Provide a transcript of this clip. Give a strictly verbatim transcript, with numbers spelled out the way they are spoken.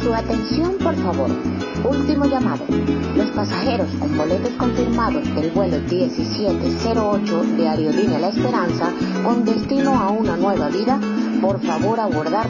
Su atención, por favor. Último llamado. Los pasajeros con boletos confirmados del vuelo diecisiete cero ocho de Aerolínea La Esperanza con destino a una nueva vida, por favor abordar